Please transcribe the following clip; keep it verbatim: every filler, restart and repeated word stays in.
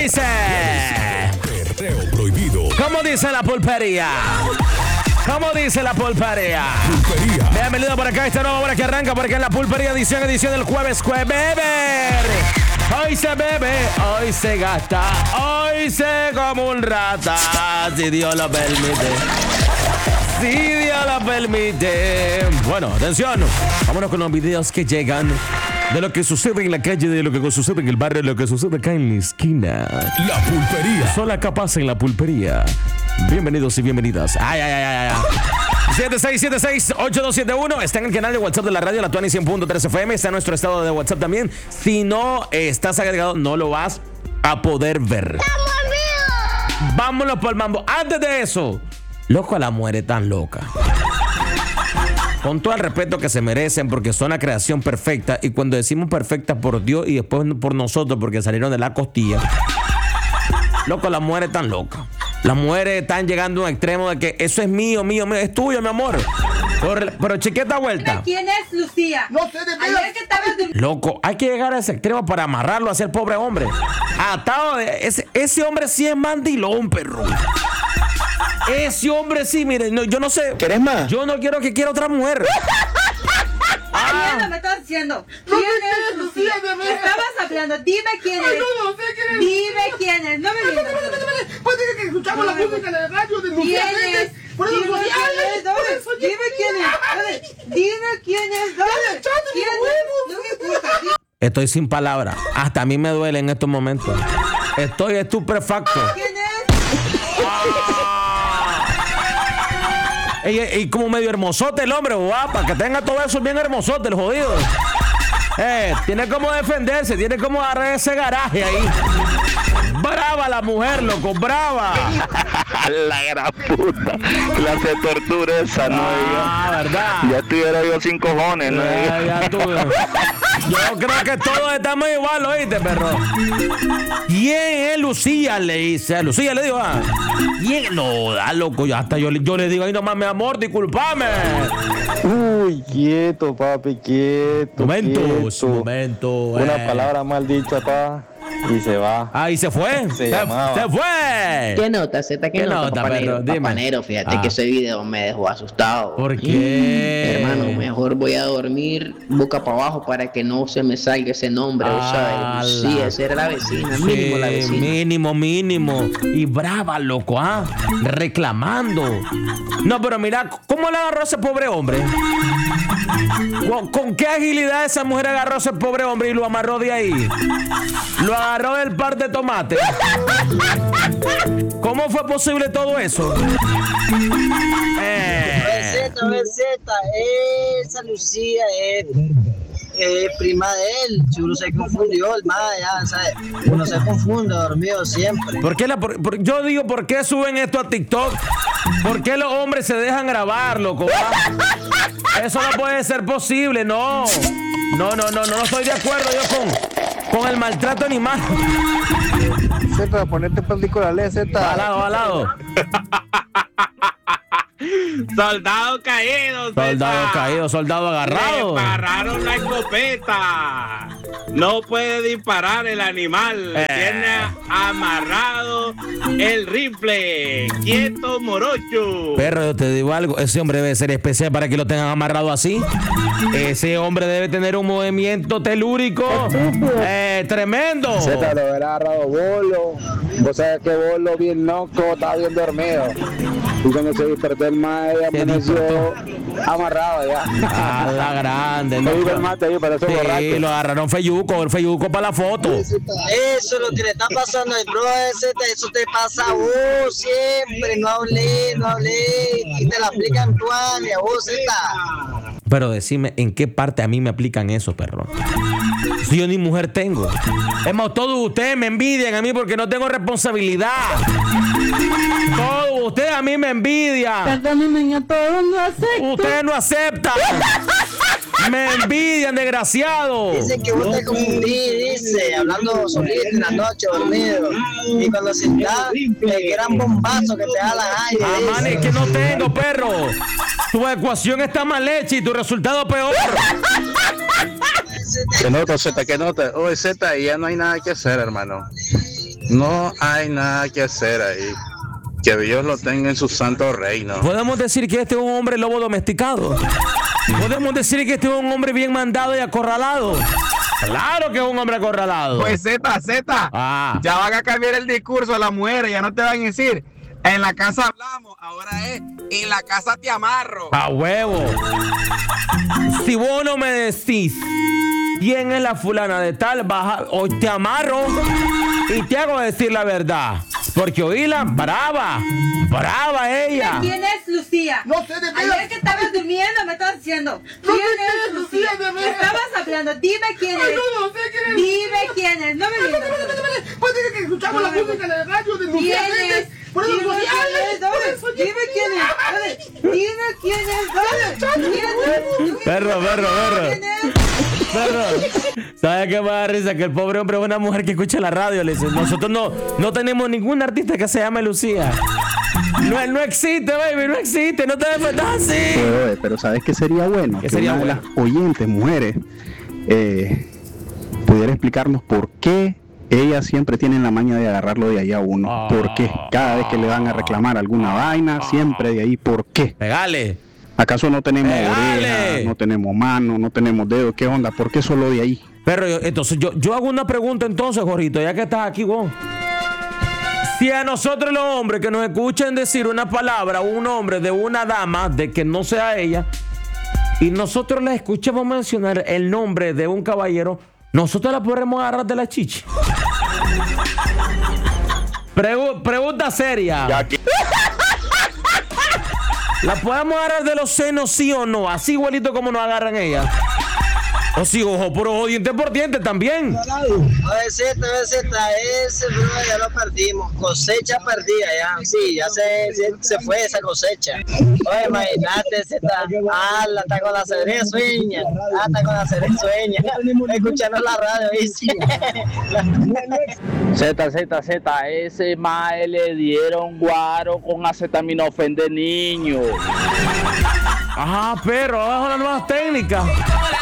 dice? Perreo prohibido. ¿Cómo dice la pulpería? ¿Cómo dice la pulpería? Pulpería. Bienvenido por acá, esta nueva hora que arranca porque en la pulpería edición, edición del jueves, jueves beber. Hoy se bebe, hoy se gasta, hoy se como un rata, si Dios lo permite. Si Dios lo permite. Bueno, atención, vámonos con los videos que llegan de lo que sucede en la calle, de lo que sucede en el barrio, de lo que sucede acá en la esquina. La pulpería. Solo acá pasa en la pulpería. Bienvenidos y bienvenidas. Ay, ay, ay, ay, ay. siete seis siete seis, ocho dos siete uno. Está en el canal de WhatsApp de la radio, la Tuani cien punto tres F M. Está en nuestro estado de WhatsApp también. Si no estás agregado, no lo vas a poder ver. Vámonos por el mambo. Antes de eso, loco, a la mujer tan loca. Con todo el respeto que se merecen, porque son la creación perfecta. Y cuando decimos perfecta por Dios y después por nosotros, porque salieron de la costilla. Loco, las mujeres tan locas. Las mujeres están llegando a un extremo de que eso es mío, mío, mío, es tuyo, mi amor. Pero, pero cheque esta vuelta. ¿Quién es Lucía? No sé de Ayer que estabas de... Loco, hay que llegar a ese extremo para amarrarlo hacia el pobre hombre. Atado de... Ese, ese hombre sí es mandilón, perro. Ese hombre sí, miren, no, yo no sé. ¿Querés más? Yo no quiero que quiera otra mujer. Ah, no me estás diciendo. ¿Quién es Lucía? Estabas hablando. Dime quién es. No, no sé quién es. Dime quién es. No me digas. Pues dice que escuchamos la música en la radio de Lucía ¿Quién Méndez. es? Por eso Dime soy quién es. Alex. Dime quién es. Dime quién es. ¿Quién es? No me importa. Estoy sin palabras. Hasta a mí me duele en estos momentos. Estoy estupefacto. ¿Quién es? Y, y como medio hermosote el hombre, guapa, que tenga todo eso bien hermosote, el jodido. Eh, tiene como defenderse, tiene como agarrar ese garaje ahí. Brava la mujer, loco, brava. La gran puta. Clase de tortura esa, no Ah, diga. verdad. Ya estuviera yo sin cojones, no Ya, diga. ya tú. Yo creo que todos estamos igual, ¿oíste, perro? ¿Quién es Lucía? Le dice. Lucía le digo, ah. ¿Quién? No, da loco. Yo hasta yo, le- yo le digo, ay, nomás, mi amor, discúlpame. Uy, quieto, papi, quieto. Momentos, quieto. momentos. Una eh. palabra mal dicha, pa, y se va. Ah, y se fue. Se llamaba. se fue. ¿Qué nota, Z? ¿Qué, ¿Qué nota, nota, papanero? perro? Dime. Papanero, fíjate Ah. que ese video me dejó asustado. ¿Por qué? Hermano, mejor voy a dormir boca para abajo para que no se me salga ese nombre. O sea, Ala. sí, esa era la vecina, Sí, mínimo la vecina. mínimo, mínimo. Y brava, loco, ¿ah? Reclamando. No, pero mira, ¿cómo le agarró a ese pobre hombre? ¿Con, con qué agilidad esa mujer agarró a ese pobre hombre y lo amarró de ahí? Lo agarró del par de tomate. ¿Cómo fue posible todo eso? Eh. Beseta, beseta, esa Lucía es, es prima de él. Si uno se confundió, el más ya, ¿sabes? Uno se confunde, dormido siempre. ¿Por qué la, por- por- yo digo, ¿por qué suben esto a TikTok? ¿Por qué los hombres se dejan grabar, loco? ¿Va? Eso no puede ser posible, no. No, no, no, no estoy de acuerdo yo con, con el maltrato animal. Z, ponerte película, le, Z. Al lado, al lado. Soldado caído, Soldado César. caído, soldado agarrado. Le pararon la escopeta. No puede disparar el animal. Eh. Tiene amarrado el rifle. Quieto, morocho. Perro, yo te digo algo, ese hombre debe ser especial para que lo tengan amarrado así. Ese hombre debe tener un movimiento telúrico eh, tremendo. Z, lo hubiera agarrado Bolo. Vos sabés que Bolo bien loco, estaba bien dormido. Y cuando se despertó el mae, amaneció amarrado ya. A la grande, Me dijo el loco. mate ahí, para eso borracho. Sí, lo agarraron feyuco, el feyuco para la foto. Eso es lo que le está pasando al brother, Z, eso te pasa a vos siempre. No hablé, no hablé. Y te la aplican tu año, vos, Z. Pero decime, ¿en qué parte a mí me aplican eso, perro? Si yo ni mujer tengo. Es más, todos ustedes me envidian a mí porque no tengo responsabilidad. Todos ustedes a mí me envidian. Ustedes no aceptan. Me envidian, desgraciado. Dicen que vos te confundí, dice, hablando solito en la noche, dormido. Y cuando se está, el gran bombazo que te da la aire. Ah, man, es que no tengo, perro. Tu ecuación está mal hecha y tu resultado peor. ¿Qué nota, Z? ¿Qué nota? Oye, Z, ya no hay nada que hacer, hermano. No hay nada que hacer ahí. Que Dios lo tenga en su santo reino. Podemos decir que este es un hombre lobo domesticado. Podemos decir que este es un hombre bien mandado y acorralado. Claro que es un hombre acorralado. Pues Z, Z. Ah. Ya van a cambiar el discurso a las mujeres. Ya no te van a decir, en la casa hablamos. Ahora es, en la casa te amarro. A huevo. Si vos no me decís quién es la fulana de tal, baja, hoy te amarro y te hago decir la verdad. Porque oíla, brava, brava ella. ¿Quién es Lucía? No sé de qué. Ayer que estabas durmiendo me estabas diciendo. ¿Quién es Lucía? Lucía, Estabas hablando. Dime quién es. Ay, no, no sé quién es. Dime quién es. No me digas. Pues dice que escuchamos la música en el radio de Lucía ¿Quién Méndez. es? Por eso Dime soy- quién Ay, es. Dale. Dime quién es. Dale. Dime quién es. Dale. ¿Quién es? Perro, perro, perro. ¿Quién es? Perro. ¿Sabes qué me da risa? Que el pobre hombre es una mujer que escucha la radio. Le dice, nosotros no, no tenemos ningún artista que se llame Lucía. No, no existe, baby, no existe. No te defendas así. Pero, pero ¿sabes qué sería bueno? ¿Qué Que sería una bueno? de las oyentes, mujeres, eh, pudiera explicarnos por qué ellas siempre tienen la maña de agarrarlo de ahí a uno. Ah. ¿Por qué? Cada vez que le van a reclamar alguna vaina, siempre de ahí. ¿Por qué? Pegale. ¿Acaso no tenemos Pegale. orejas, no tenemos manos, no tenemos dedos? ¿Qué onda? ¿Por qué solo de ahí? Pero yo- entonces yo, yo hago una pregunta entonces, Jorrito, ya que estás aquí, vos. Si a nosotros los hombres que nos escuchen decir una palabra, un nombre de una dama, de que no sea ella, y nosotros les escuchamos mencionar el nombre de un caballero, nosotros la podremos agarrar de la chichi. Pregu- pregunta seria. ¿La podemos agarrar de los senos, sí o no? Así igualito como nos agarran ellas. O si, ojo, por ojo, diente por diente también. Oye, Z, oye, Z, ese bro ya lo perdimos. Cosecha perdida ya. Sí, ya se, se, se fue esa cosecha. Oye, imagínate, Z. Ah, la está con la cerezueña. Ah, está con la cerezueña. Escuchando la radio, dice. Z, Z, Z, ese mae le dieron guaro con acetaminofén de niño. Ajá, perro, abajo las nuevas técnicas.